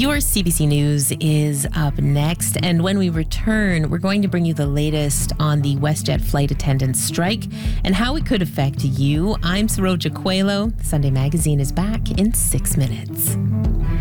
Your CBC News is up next, and when we return, we're going to bring you the latest on the WestJet flight attendants strike and how it could affect you. I'm Saroja Coelho. Sunday Magazine is back in 6 minutes.